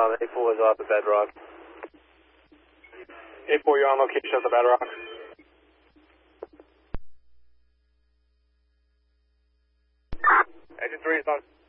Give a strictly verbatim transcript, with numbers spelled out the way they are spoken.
Um, A four is off the Bedrock. A four, you're on location at the Bedrock. Engine three is on.